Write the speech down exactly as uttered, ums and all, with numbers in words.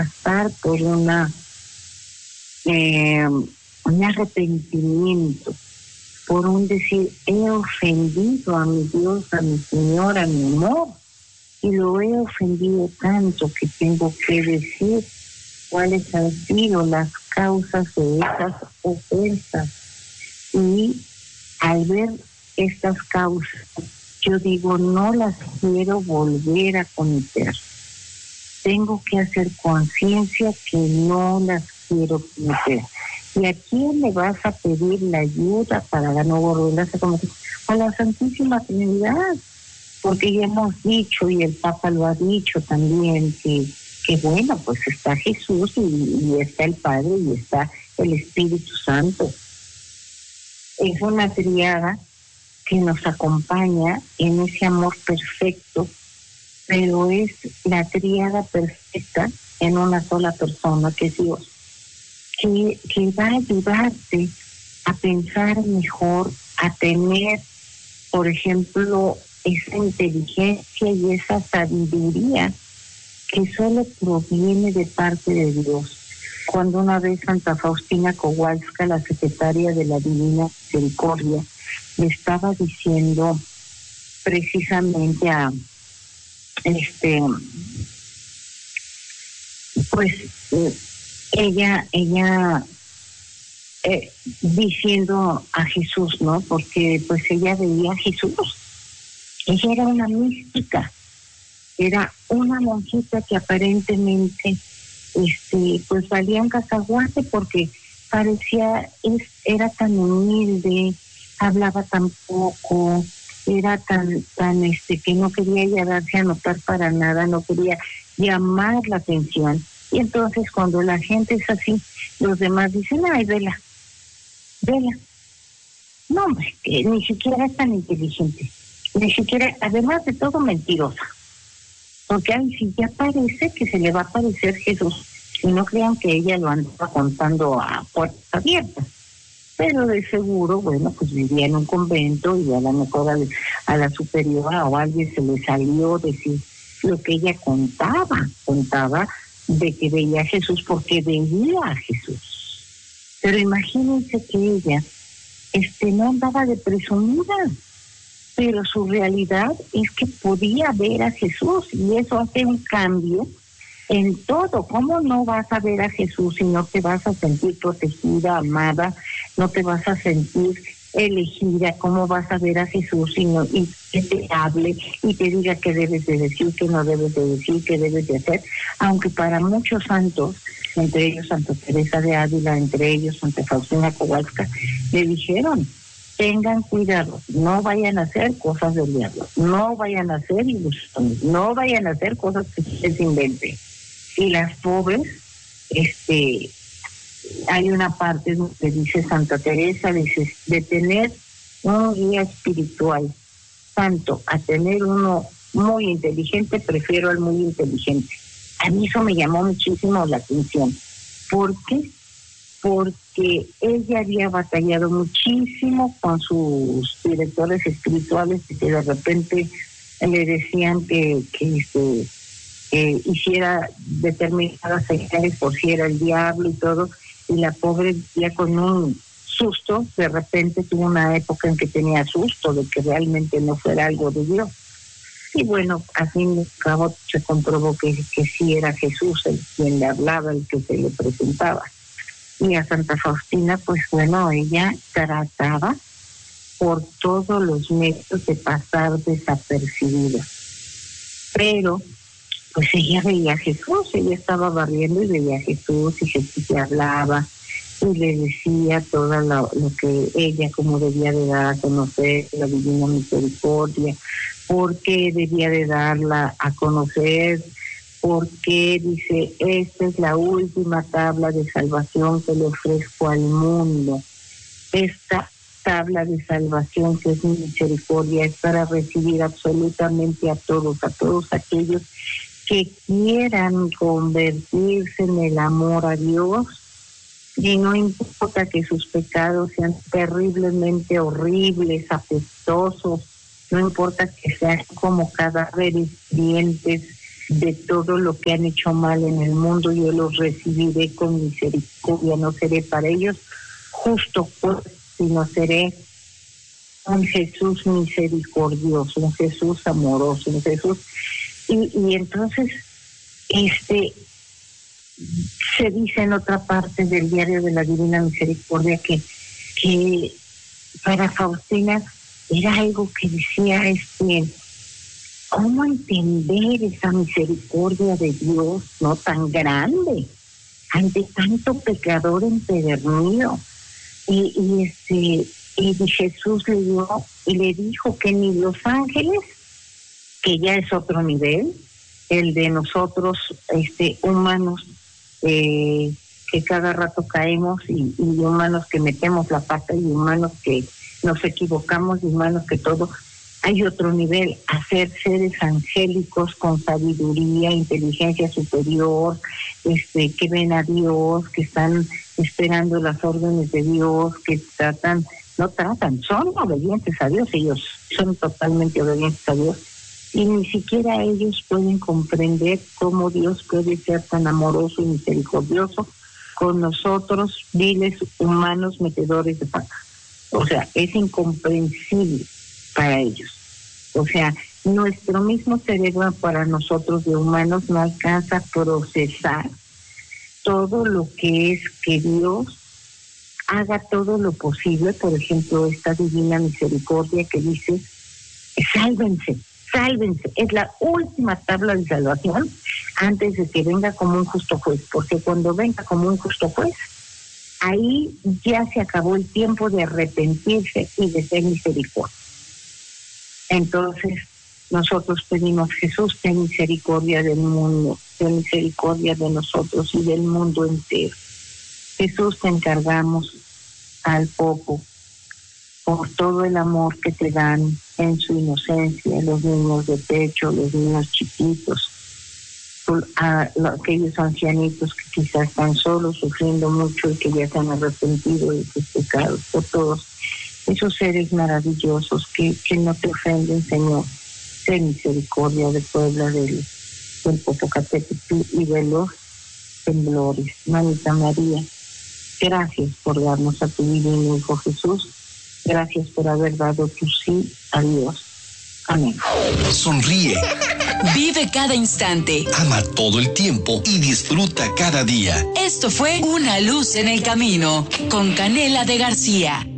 pasar por una eh, un arrepentimiento, por un decir, he ofendido a mi Dios, a mi Señor, a mi amor, y lo he ofendido tanto que tengo que decir cuáles han sido las causas de esas ofensas. Y al ver estas causas, yo digo, no las quiero volver a cometer. Tengo que hacer conciencia que no las quiero cometer. ¿Y a quién le vas a pedir la ayuda para no volverlas a cometer? A la Santísima Trinidad, porque ya hemos dicho, y el Papa lo ha dicho también, que, que bueno, pues está Jesús y, y está el Padre y está el Espíritu Santo. Es una triada que nos acompaña en ese amor perfecto, pero es la triada perfecta en una sola persona, que es Dios, que, que va a ayudarte a pensar mejor, a tener, por ejemplo, esa inteligencia y esa sabiduría que solo proviene de parte de Dios. Cuando una vez Santa Faustina Kowalska, la secretaria de la Divina Misericordia, le estaba diciendo precisamente a este pues eh, ella ella eh, diciendo a Jesús, ¿no? Porque pues ella veía a Jesús. Ella era una mística, era una monjita que aparentemente este pues valía un cacahuate porque parecía, es, era tan humilde, hablaba tan poco, era tan, tan este, que no quería ya darse a notar para nada, no quería llamar la atención. Y entonces cuando la gente es así, los demás dicen, ay, vela, vela. No, hombre, que ni siquiera es tan inteligente, ni siquiera, además de todo, mentirosa. Porque ahí sí ya parece que se le va a aparecer Jesús, y no crean que ella lo andaba contando a puertas abiertas. Pero de seguro, bueno, pues vivía en un convento y a la mejor a, a la superiora o a alguien se le salió decir lo que ella contaba, contaba de que veía a Jesús porque veía a Jesús. Pero imagínense que ella este, no andaba de presumida, pero su realidad es que podía ver a Jesús y eso hace un cambio en todo. ¿Cómo no vas a ver a Jesús si no te vas a sentir protegida, amada, no te vas a sentir elegida? ¿Cómo vas a ver a Jesús y, no, y que te hable y te diga qué debes de decir, qué no debes de decir, qué debes de hacer? Aunque para muchos santos, entre ellos Santa Teresa de Ávila, entre ellos Santa Faustina Kowalska, le dijeron, tengan cuidado, no vayan a hacer cosas del diablo, no vayan a hacer ilusiones, no vayan a hacer cosas que se inventen. Y las pobres, este, hay una parte donde dice Santa Teresa, dice, de tener un guía espiritual santo a tener uno muy inteligente, prefiero al muy inteligente. A mí eso me llamó muchísimo la atención. ¿Por qué? Porque ella había batallado muchísimo con sus directores espirituales que de repente le decían que, que este, eh, hiciera determinadas señales por si era el diablo y todo, y la pobre ya con un susto, de repente tuvo una época en que tenía susto de que realmente no fuera algo de Dios. Y bueno, al fin y al cabo se comprobó que, que sí era Jesús el quien le hablaba, el que se le presentaba. Y a Santa Faustina, pues bueno, ella trataba por todos los medios de pasar desapercibida. Pero, pues ella veía a Jesús, ella estaba barriendo y veía a Jesús, y Jesús le hablaba y le decía todo lo, lo que ella como debía de dar a conocer, la Divina Misericordia, por qué debía de darla a conocer, porque dice, esta es la última tabla de salvación que le ofrezco al mundo. Esta tabla de salvación que es mi misericordia es para recibir absolutamente a todos, a todos aquellos que quieran convertirse en el amor a Dios, y no importa que sus pecados sean terriblemente horribles, apestosos, no importa que sean como cadáveres vivientes, de todo lo que han hecho mal en el mundo. Yo los recibiré con misericordia, no seré para ellos justo pues, sino seré un Jesús misericordioso, un Jesús amoroso, un Jesús. Y, y entonces, este, se dice en otra parte del Diario de la Divina Misericordia que, que para Faustina era algo que decía, este, ¿cómo entender esa misericordia de Dios, no tan grande, ante tanto pecador empedernido? Y, y este y Jesús le dio y le dijo que ni los ángeles, que ya es otro nivel, el de nosotros este humanos eh, que cada rato caemos y, y humanos que metemos la pata y humanos que nos equivocamos y humanos que todo, hay otro nivel, hacer seres angélicos con sabiduría, inteligencia superior, este que ven a Dios, que están esperando las órdenes de Dios, que tratan, no tratan, son obedientes a Dios, ellos son totalmente obedientes a Dios, y ni siquiera ellos pueden comprender cómo Dios puede ser tan amoroso y misericordioso con nosotros, viles humanos metedores de pata. O sea, es incomprensible para ellos. O sea, nuestro mismo cerebro para nosotros de humanos no alcanza a procesar todo lo que es que Dios haga todo lo posible. Por ejemplo, esta divina misericordia que dice, sálvense, sálvense. Es la última tabla de salvación antes de que venga como un justo juez, porque cuando venga como un justo juez, ahí ya se acabó el tiempo de arrepentirse y de ser misericordia. Entonces, nosotros pedimos, Jesús, ten misericordia del mundo, ten misericordia de nosotros y del mundo entero. Jesús, te encargamos al poco por todo el amor que te dan en su inocencia, los niños de pecho, los niños chiquitos, a aquellos ancianitos que quizás están solos, sufriendo mucho y que ya se han arrepentido de sus pecados, por todos esos seres maravillosos que, que no te ofenden, Señor. Ten misericordia de Puebla, del, del Popocatépetl y de los temblores. Mamita María, gracias por darnos a tu divino Hijo Jesús. Gracias por haber dado tu sí a Dios. Amén. Sonríe. Vive cada instante. Ama todo el tiempo y disfruta cada día. Esto fue Una Luz en el Camino con Canela de García.